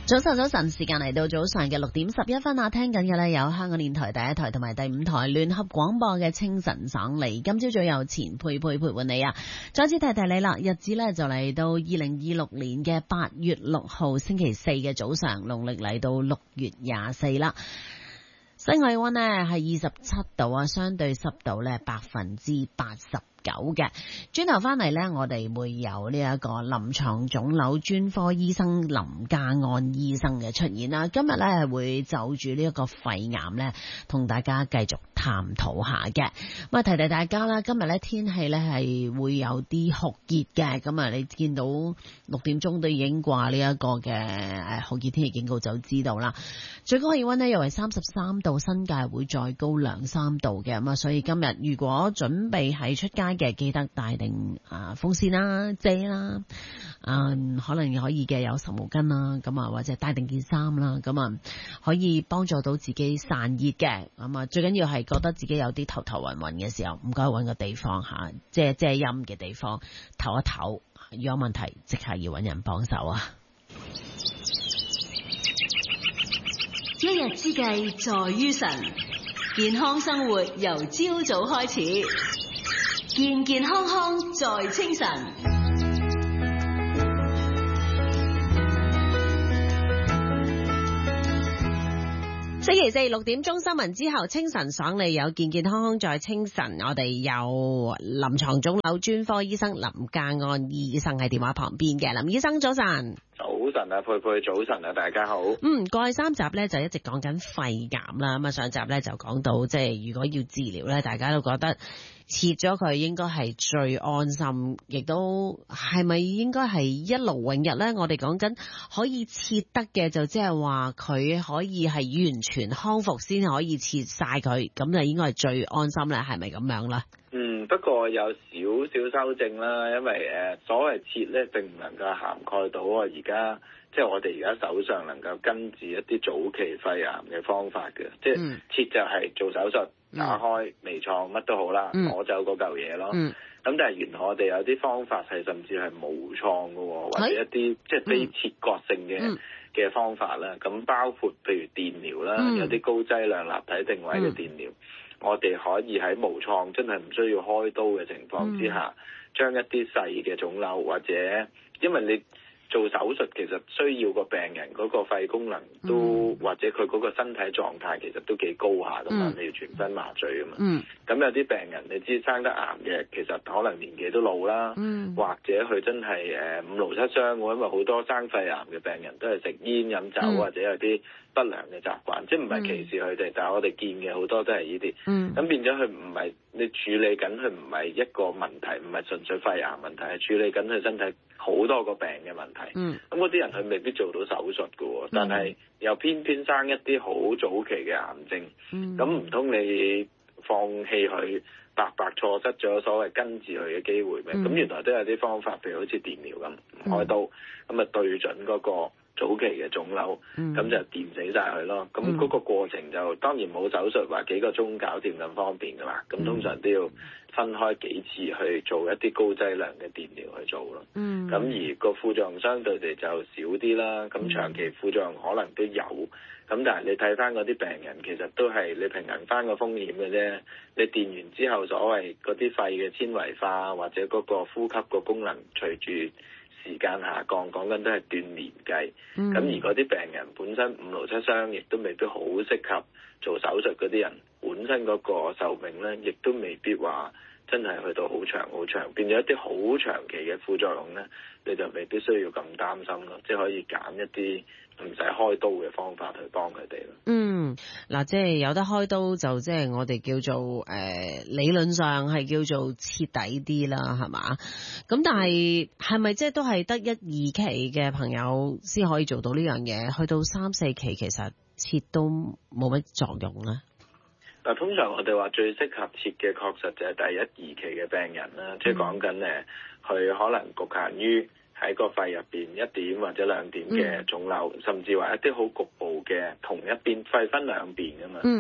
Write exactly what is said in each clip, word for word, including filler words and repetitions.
早晨，早晨，時間嚟到早上嘅六點十一分啊！聽緊嘅呢有香港電台第一台同埋第五台聯合廣播嘅清晨爽利。今朝早有錢佩佩陪伴你啊！再次提提你啦，日子呢就嚟到二零二六年嘅八月六號星期四嘅早上，農曆嚟到六月廿四啦。室外氣溫呢係二十七度啊，相對濕度呢百分之八十九嘅。轉頭翻嚟呢，我哋會有呢一個臨床腫瘤專科醫生林家安醫生嘅出現啦。今日呢會就住呢一個肺癌呢，同大家繼續探討下嘅。咁啊，提提大家啦，今日呢天氣呢係會有啲酷熱嘅。咁啊，你見到六點鐘都已經掛呢一個嘅誒酷熱天氣警告，就知道啦。最高氣溫呢又係三十三度，新界會再高兩三度嘅。咁啊，所以今日如果準備喺出街嘅，記得帶定啊風扇啦、遮啦，啊可能可以嘅有濕毛巾啦，咁啊或者帶定件衫啦，咁啊可以幫助到自己散熱嘅。咁啊最緊要係覺得自己有啲頭頭暈暈嘅時候，唔該揾個地方吓，遮遮陰嘅地方唞一唞，如果有問題即刻要揾人幫手啊！ 一日之計在於晨，健康生活由朝早開始，健健康康在清晨。 星期四六點鐘新聞之後，清晨爽利有健健康康在清晨。我哋有臨床腫瘤專科醫生林家安醫生喺電話旁邊嘅。林醫生早晨。 早晨啊，佩佩早晨啊，大家好。 嗯，過去三集咧就一直講緊肺癌啦。咁啊，上集咧就講到即係如果要治療咧，大家都覺得切咗佢應該係最安心，亦都係咪應該係一勞永逸咧？我哋講緊可以切得嘅，就即係話佢可以係完全康復先可以切晒佢，咁就應該係最安心啦，係咪咁樣啦？ 嗯，不過有少少修正啦，因為誒、呃、所謂切咧並唔能夠涵蓋到啊而家即係我哋而家手上能夠根治一啲早期肺癌嘅方法嘅，即係、嗯、切就係做手術打開微創乜都好啦，攞、嗯、走嗰嚿嘢咯。咁、嗯、但係原來我哋有啲方法係甚至係無創嘅，或者一啲即係非切割性嘅嘅、嗯、方法啦。咁包括譬如電療啦，嗯、有啲高劑量立體定位嘅電療。嗯我哋可以喺無創真係唔需要開刀嘅情況之下，將、嗯、一啲細嘅腫瘤或者因為你做手術其實需要個病人嗰個肺功能都、嗯、或者佢嗰個身體狀態其實都幾高下㗎嘛，嗯、你要全身麻醉㗎嘛。咁、嗯、有啲病人你知生得癌嘅，其實可能年紀都老啦，嗯、或者佢真係誒五勞七傷喎，因為好多生肺癌嘅病人都係食煙飲酒、嗯、或者有啲不良嘅習慣，即係唔係歧視佢哋，嗯、但係我哋見嘅好多都係呢啲。咁、嗯、變咗佢唔係你處理緊佢唔係一個問題，唔係純粹肺癌問題，係處理緊佢身體好多個病嘅問題。咁嗰啲人佢未必做到手術㗎喎，嗯、但係又偏偏生一啲好早期嘅癌症。咁唔通你放棄佢，白白錯失咗所謂根治佢嘅機會咩？咁、嗯、原來都有啲方法，譬如好似電療咁，唔開刀，咁啊、嗯、對準嗰個早期嘅腫瘤，咁、嗯、就電死晒佢咯。咁嗰個過程就當然冇手術話幾個鐘搞掂咁方便㗎嘛。咁通常都要分開幾次去做一啲高劑量嘅電療去做咯。咁、嗯、而個副作用相對地就少啲啦。咁長期副作用可能都有。咁但係你睇翻嗰啲病人，其實都係你平衡翻個風險嘅啫。你電完之後，所謂嗰啲肺嘅纖維化或者嗰個呼吸個功能，隨住時間下降，講緊都係斷年計。咁、嗯、而嗰啲病人本身五勞七傷，亦都未必好適合做手術嗰啲人，本身嗰個壽命咧，亦都未必話真係去到好長好長，變咗一啲好長期嘅副作用咧，你就未必需要咁擔心咯，即係可以揀一啲唔使開刀嘅方法去幫佢哋咯。 嗯，嗱，即係有得開刀就即係我哋叫做誒、呃、理論上係叫做徹底啲啦，係嘛？咁但係係咪即係都係得一二期嘅朋友先可以做到呢樣嘢？去到三四期其實切都冇乜作用咧。 嗱，通常我哋話最適合切嘅確實就係第一二期嘅病人啦，即係講緊誒，佢可能局限於喺個肺入邊一點或者兩點嘅腫瘤，嗯、甚至話一啲好局部嘅同一邊肺分兩邊㗎嘛。咁、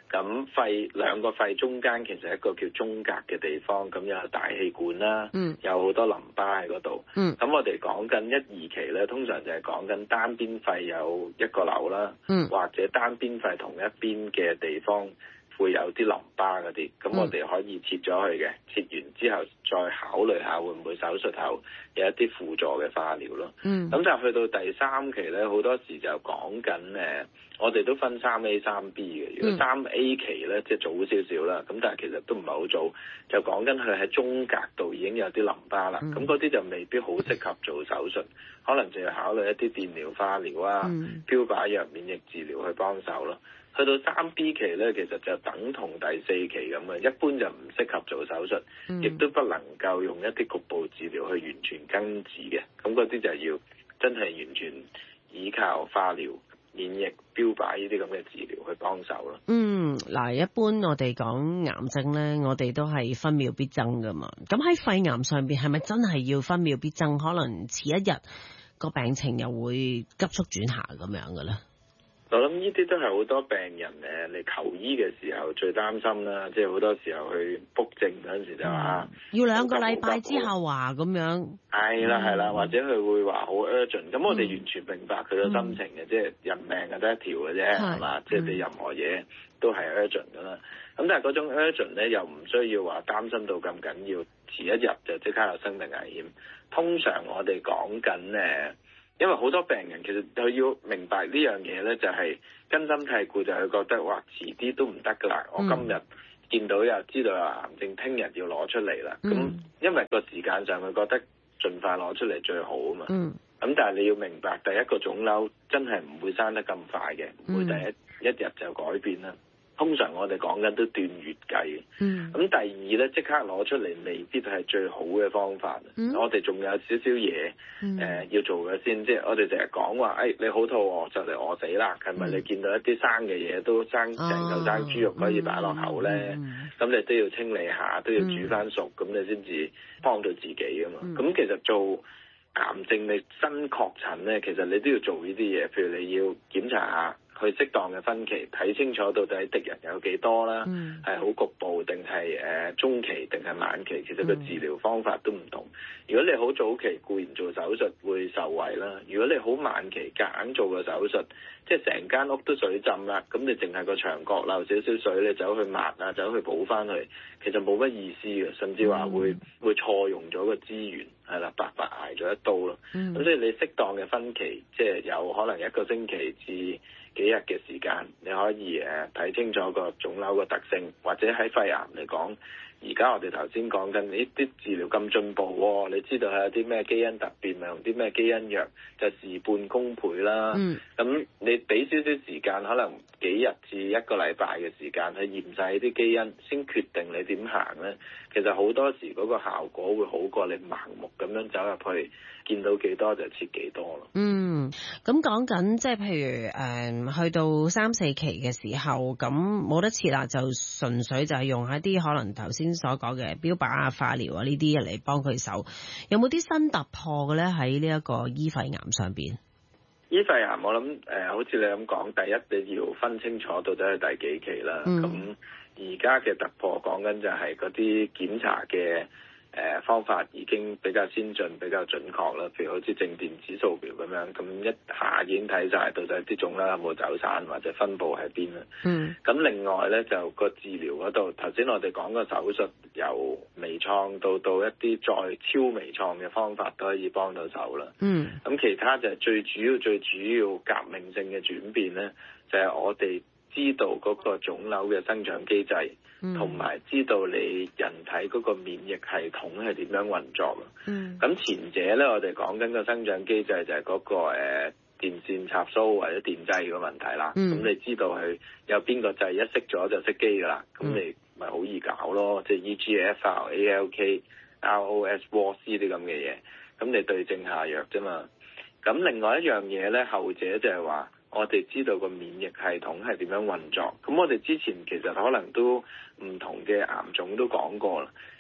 咁肺兩個肺中間其實係一個叫中隔嘅地方，咁有大氣管啦， 嗯、 有好多淋巴喺嗰度。咁、 嗯、 我哋講緊一二期咧，通常就係講緊單邊肺有一個瘤啦， 嗯、 或者單邊肺同一邊嘅地方會有啲淋巴嗰啲，咁我哋可以切咗佢嘅，切完之後再考慮下會唔會手術後有一啲輔助嘅化療咯。咁、 嗯、 但係去到第三期咧，好多時就講緊誒，我哋都分三 A 三 B 嘅。如果三 A 期咧，即係早少少啦，咁但係其實都唔係好早，就講緊佢喺中隔度已經有啲淋巴啦。咁嗰啲就未必好適合做手術，可能就要考慮一啲電療、化療啊、 嗯、 標靶藥、免疫治療去幫手咯。去到三 B 期咧，其實就等同第四期咁嘅，一般就唔適合做手術，亦、嗯、都不能夠用一啲局部治療去完全根治嘅。咁嗰啲就要真係完全依靠化療、免疫、標靶呢啲咁嘅治療去幫手咯。 嗯，嗱，一般我哋講癌症咧，我哋都係分秒必爭噶嘛。咁喺肺癌上邊，係咪真係要分秒必爭？可能遲一日個病情又會急速轉下咁樣嘅咧？ 我諗呢啲都係好多病人誒嚟求醫嘅時候最擔心啦，即係好多時候去 book 症嗰陣時就話、 嗯、要兩個禮拜之後話咁樣， 係啦係啦，或者佢會話好 urgent，咁我哋完全明白佢嘅心情嘅，嗯、即係人命係得一條嘅啫，係嘛？即係你任何嘢都係 urgent 噶啦。咁但係嗰種 urgent 咧又唔需要話擔心到咁緊要，遲一日就即刻有生命危險。通常我哋講緊誒。因為好多病人其實佢要明白呢樣嘢咧，就係根深蒂固，就係覺得哇遲啲都唔得噶啦。我今日見到又知道有癌症，聽日要攞出嚟啦。咁、嗯、因為個時間上佢覺得盡快攞出嚟最好啊嘛。咁、嗯、但係你要明白，第一個腫瘤真係唔會生得咁快嘅，唔會第一一日就改變啦。通常我哋講緊都斷月計嘅，咁、嗯、第二咧即刻攞出嚟未必係最好嘅方法。嗯、我哋仲有少少嘢誒要做嘅先，即係我哋成日講話，誒、哎、你好肚餓就嚟餓死啦，係咪、嗯？你見到一啲生嘅嘢都生成嚿生豬肉可以擺落口咧，咁、嗯嗯、你都要清理下，都要煮翻熟，咁、嗯、你先至幫到自己㗎嘛。咁、嗯、其實做癌症你新確診咧，其實你都要做呢啲嘢，譬如你要檢查下。去適當嘅分期睇清楚到底敵人有幾多啦，係好、嗯、局部定係誒中期定係晚期，其實個治療方法都唔同。如果你好早期固然做手術會受惠啦，如果你好晚期夾硬做個手術，即係成間屋都水浸啦，咁你淨係個牆角漏少少水，你走去抹啊，走去補翻去，其實冇乜意思嘅，甚至話會、嗯、會錯用咗個資源，係啦，白白捱咗一刀咯。咁、嗯、所以你適當嘅分期，即係有可能一個星期至幾日嘅時間，你可以誒睇清楚個腫瘤個特性，或者喺肺癌嚟講，而家我哋頭先講緊呢啲治療咁進步喎，你知道係有啲咩基因突變，咪用啲咩基因藥，就事半功倍啦。咁、嗯、你俾少少時間，可能幾日至一個禮拜嘅時間去驗晒啲基因，先決定你點行咧。其實好多時嗰個效果會好過你盲目咁樣走入去，見到幾多就切幾多咯。 嗯，咁講緊即係譬如誒、呃、去到三四期嘅時候，咁冇得切啦，就純粹就係用一啲可能頭先所講嘅標靶啊、化療啊呢啲嚟幫佢手。有冇啲新突破嘅咧？喺呢一個醫肺癌上邊？ 醫肺癌我諗誒、呃，好似你咁講，第一你要分清楚到底係第幾期啦。咁而家嘅突破講緊就係嗰啲檢查嘅。誒、呃、方法已經比較先進、比較準確啦。譬如好似正電子掃描咁樣，咁一下已經睇晒到底啲腫瘤有冇走散或者分佈喺邊啦。嗯。咁另外咧就個治療嗰度，頭先我哋講個手術由微創到到一啲再超微創嘅方法都可以幫到手啦。嗯。咁其他就係最主要、最主要革命性嘅轉變咧，就係、是、我哋知道嗰個腫瘤嘅生長機制。同埋、嗯、知道你人體嗰個免疫系統係點樣運作啊？嗯，咁前者咧，我哋講緊個生長機制就係嗰、那個誒、呃、電線插蘇或者電掣嘅問題啦。咁、嗯、你知道佢有邊個掣一熄咗就熄機噶啦，咁、嗯、你咪好易搞咯。即係 E G F R A L K R O S W O S 啲咁嘅嘢，咁你對症下藥啫嘛。咁另外一樣嘢咧，後者就係話。我哋知道個免疫系統係點樣運作，咁我哋之前其實可能都唔同嘅癌種都講過啦。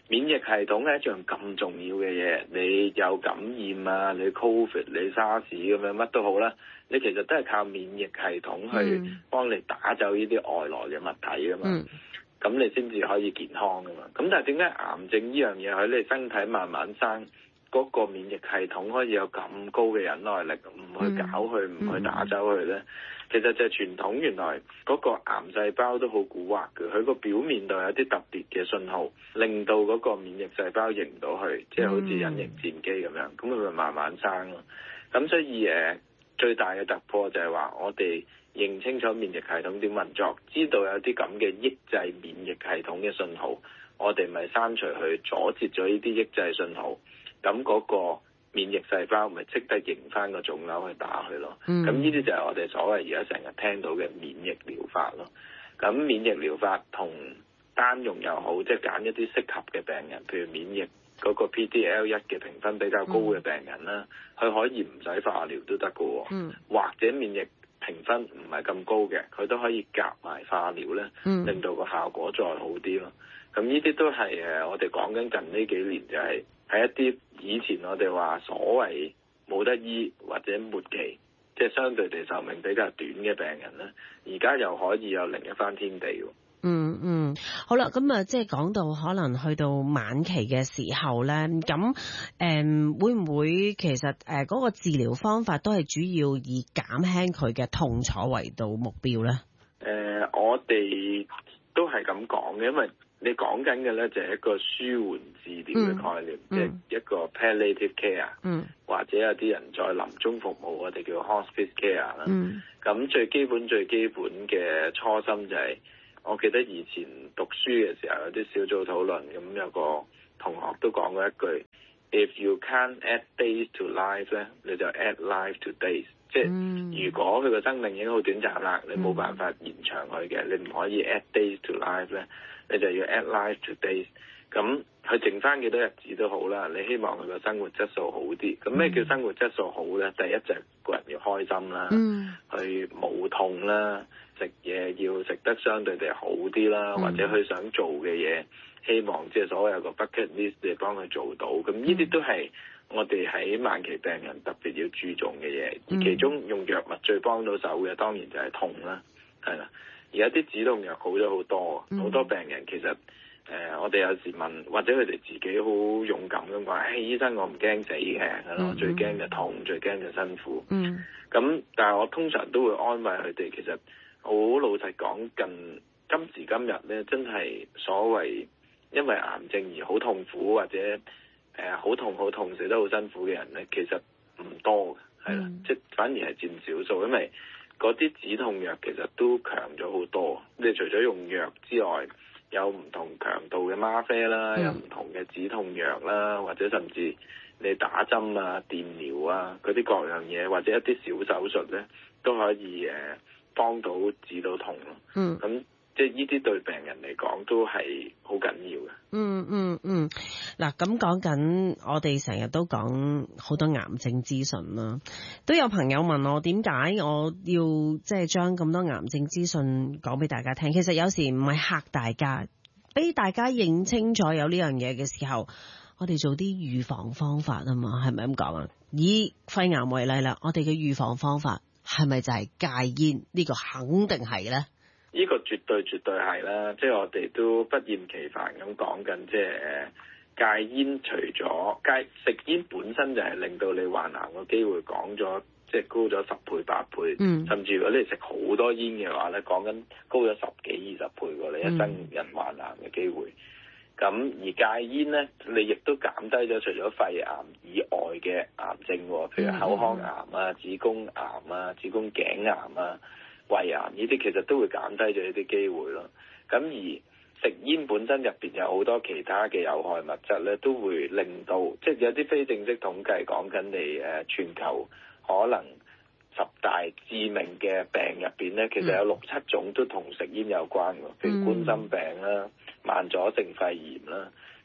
免疫系統係一樣咁重要嘅嘢，你有感染啊，你 Covid、你沙士咁樣乜都好啦，你其實都係靠免疫系統去幫你打走呢啲外來嘅物體噶嘛，咁、嗯、你先至可以健康噶嘛。咁但係點解癌症呢樣嘢喺你身體慢慢生，嗰、那個免疫系統可以有咁高嘅忍耐力，唔去搞佢，唔、嗯、去打走佢咧？其實就係傳統，原來嗰個癌細胞都好蠱惑嘅，佢個表面度有啲特別嘅信號，令到嗰個免疫細胞認唔到佢，即係好似隱形戰機咁樣，咁佢咪慢慢生咯。咁所以誒，最大嘅突破就係話，我哋認清楚免疫系統點運作，知道有啲咁嘅抑制免疫系統嘅信號，我哋咪刪除去阻截咗呢啲抑制信號，咁嗰個免疫細胞咪即得迎翻個腫瘤去打佢咯。咁呢啲就係我哋所謂而家成日聽到嘅免疫療法咯。咁免疫療法同單用又好，即係揀一啲適合嘅病人，譬如免疫嗰個 P D L 一嘅評分比較高嘅病人啦，佢、嗯、可以唔使化療都得㗎喎。嗯、或者免疫評分唔係咁高嘅，佢都可以夾埋化療咧，嗯、令到個效果再好啲咯。咁呢啲都係誒我哋講緊近呢幾年就係、是。係一啲以前我哋話所謂冇得醫或者末期，即係相對地壽命比較短嘅病人咧，而家又可以有另一番天地喎。 嗯嗯，好啦，咁啊，即係講到可能去到晚期嘅時候咧，咁誒、嗯、會唔會其實誒嗰、呃嗰個治療方法都係主要以減輕佢嘅痛楚為到目標咧？ 誒、呃，我哋都係咁講嘅，因為你講緊嘅咧就係一個舒緩治療嘅概念，即係、嗯、一個 palliative care，嗯、或者有啲人在臨終服務，我哋叫 hospice care 啦。咁、嗯、最基本最基本嘅初心就係、是，我記得以前讀書嘅時候有啲小組討論，咁有個同學都講過一句 ：If you can't add days to life 咧，你就 add life to days。即係、嗯、如果佢個生命已經好短暫啦，你冇辦法延長佢嘅，你唔可以 add days to life 咧。你就要 add life to days，咁佢剩翻幾多日子都好啦。你希望佢個生活質素好啲。咁咩叫生活質素好咧？第一就係個人要開心啦，嗯、去冇痛啦，食嘢要食得相對地好啲啦，嗯、或者佢想做嘅嘢，希望即係所謂有個 bucket list 你幫佢做到。咁呢啲都係我哋喺晚期病人特別要注重嘅嘢。而其中用藥物最幫到手嘅，當然就係痛啦，係啦。而家啲止痛藥好咗好多，好、嗯、多病人其實誒、呃，我哋有時問，或者佢哋自己好勇敢咁話，誒、哎、醫生我唔驚死嘅，係咯、嗯，最驚就痛，最驚就辛苦。嗯，咁但係我通常都會安慰佢哋，其實好老實講，近今時今日咧，真係所謂因為癌症而好痛苦或者誒好、呃、痛好痛死得好辛苦嘅人咧，其實唔多嘅，係啦，嗯、即係反而係佔少數，因為嗰啲止痛藥其實都強咗好多，你除咗用藥之外，有唔同強度嘅嗎啡啦，嗯、有唔同嘅止痛藥啦，或者甚至你打針啊、電療啊嗰啲各樣嘢，或者一啲小手術咧，都可以誒幫到止到痛咯。嗯，咁。即係呢啲對病人嚟講都係好緊要嘅。 嗯嗯嗯，嗱咁講緊，我哋成日都講好多癌症資訊啦，都有朋友問我點解我要即係將咁多癌症資訊講俾大家聽。其實有時唔係嚇大家，俾大家認清楚有呢樣嘢嘅時候，我哋做啲預防方法啊嘛，係咪咁講啊？以肺癌為例啦，我哋嘅預防方法係咪就係戒煙？呢個肯定係咧。 呢個絕對絕對係啦，即係我哋都不厭其煩咁講緊，即係誒戒煙，除咗戒食煙本身就係令到你患癌嘅機會講咗，即係高咗十倍八倍，嗯、甚至如果你食好多煙嘅話咧，講緊高咗十幾二十倍過你一生人患癌嘅機會。咁、嗯、而戒煙咧，你亦都減低咗除咗肺癌以外嘅癌症，譬如口腔癌啊、子宮癌啊、子宮頸癌啊、胃癌呢啲，其實都會減低咗呢啲機會咯。咁而食煙本身入邊有好多其他嘅有害物質咧，都會令到即係有啲非正式統計講緊你誒全球可能十大致命嘅病入邊咧，其實有六七種都同食煙有關嘅，譬如冠心病啦、慢阻性肺炎啦。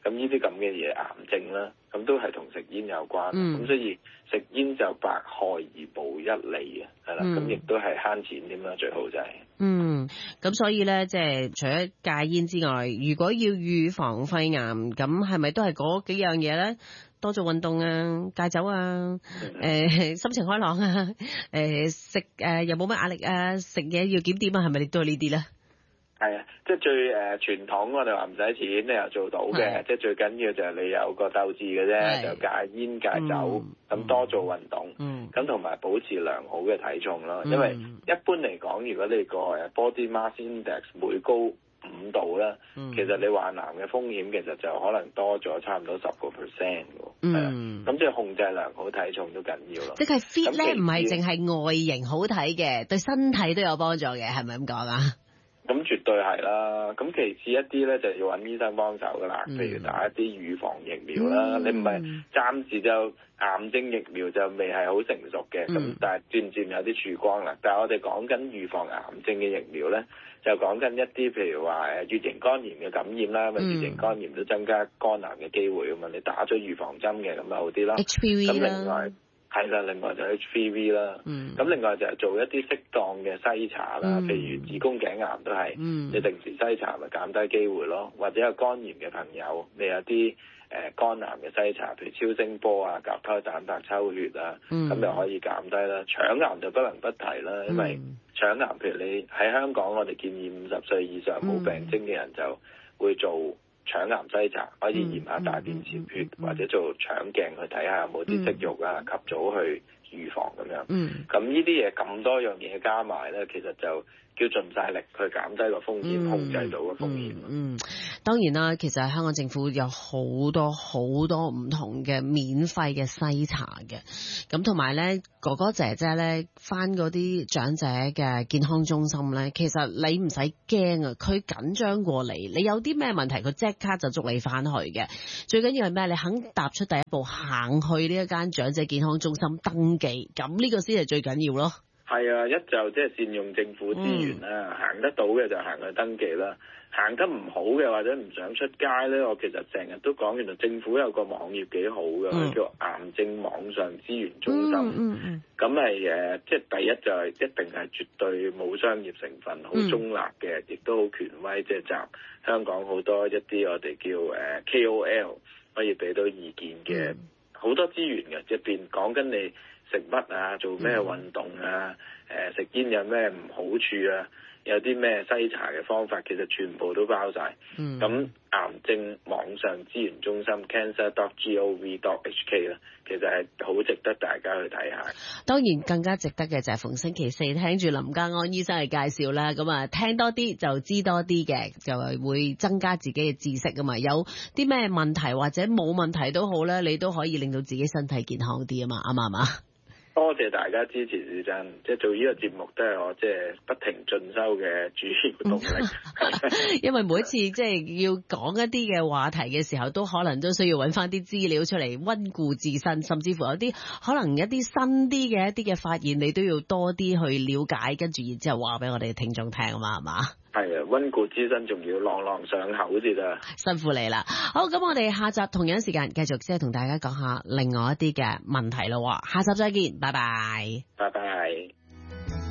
咁呢啲咁嘅嘢癌症啦，咁都係同食煙有關。咁、嗯、所以食煙就百害而無一利啊，係啦，咁亦都係慳錢添啦，最好就係、是。 嗯，咁所以咧，即係除咗戒煙之外，如果要預防肺癌，咁係咪都係嗰幾樣嘢咧？多做運動啊，戒酒啊，誒、呃、心情開朗啊，誒、呃、食誒、呃、又冇乜壓力啊，食嘢要檢點啊，係咪你都係呢啲咧？ 係啊，即係最誒傳統，我哋話唔使錢，你又做到嘅，即係最緊要就係你有個鬥志嘅啫，就戒煙戒酒，咁、嗯、多做運動，咁同埋保持良好嘅體重咯。嗯、因為一般嚟講，如果你個誒 body mass index 每高五度啦，嗯、其實你患癌嘅風險其實就可能多咗差唔多十個 percent 嘅，係啊，咁即係控制良好體重都緊要咯。即係 fit 咧，唔係淨係外形好睇嘅，對身體都有幫助嘅，係咪咁講啊？ 咁絕對係啦，咁其次一啲咧就要揾醫生幫手噶啦，譬如打一啲預防疫苗啦，嗯、你唔係暫時就癌症疫苗就未係好成熟嘅，咁、嗯、但係漸漸有啲曙光啦。但係我哋講緊預防癌症嘅疫苗咧，就講緊一啲譬如話誒乙型肝炎嘅感染啦，因為乙型肝炎都增加肝癌嘅機會啊嘛，你打咗預防針嘅咁就好啲啦。 H P V 咁另外係啦，另外就 H P V 啦，咁、嗯、另外就係做一啲適當嘅篩查啦，嗯、譬如子宮頸癌都係，嗯、你定時篩查咪減低機會咯，或者有肝炎嘅朋友，你有啲誒、呃、肝癌嘅篩查，譬如超聲波啊、甲胎蛋白抽血啊，咁就、嗯、可以減低啦。腸癌就不能不提啦，因為腸癌譬如你喺香港，我哋建議五十歲以上冇病徵嘅人就會做腸癌篩查，可以驗下大便潛血，嗯嗯、或者做腸鏡去睇下有冇啲息肉啊，及早去預防咁樣。咁呢啲嘢咁多樣嘢加埋咧，其實就叫盡晒力去減低個風險，嗯、控制到個風險。 嗯，當然啦，其實香港政府有好多好多唔同嘅免費嘅篩查嘅，咁同埋咧哥哥姐姐咧返嗰啲長者嘅健康中心咧，其實你唔使驚啊，佢緊張過你，你有啲咩問題佢即刻就捉你返去嘅。最緊要係咩？你肯踏出第一步，行去呢一間長者健康中心登記，咁呢個先係最緊要咯。 係啊，一就即係善用政府資源啦，嗯、行得到嘅就行去登記啦。行得唔好嘅或者唔想出街咧，我其實成日都講，原來政府有個網頁幾好嘅，嗯、叫癌症網上資源中心。咁係誒，即係第一就係一定係絕對冇商業成分，好中立嘅，亦、嗯、都好權威，即係集香港好多一啲我哋叫誒 K O L 可以俾到意見嘅好、嗯、多資源嘅，入邊講緊你食乜啊，做咩運動啊，誒食煙有咩唔好處啊，有啲咩篩查嘅方法，其實全部都包晒。咁、嗯、癌症網上資源中心 cancer dot gov dot h k 啦，其實係好值得大家去睇下。 當然更加值得嘅就係逢星期四聽住林家安醫生嘅介紹啦，咁啊聽多啲就知多啲嘅，就係會增加自己嘅知識噶嘛。有啲咩問題或者冇問題都好咧，你都可以令到自己身體健康啲啊嘛，啱唔啱啊？ 多謝大家支持，是真，即係做呢個節目都係我即係不停進修嘅主要動力。 因為每一次即係要講一啲嘅話題嘅時候，都可能都需要揾翻啲資料出嚟溫故自身，甚至乎有啲可能一啲新啲嘅一啲嘅發現，你都要多啲去了解，跟住然之後話俾我哋聽眾聽啊嘛，係嘛？ 係啊，溫故知新，仲要朗朗上口先啊！ 辛苦你啦。好，咁我哋下集同樣時間繼續即係同大家講下另外一啲嘅問題咯。下集再見，拜拜。 拜拜。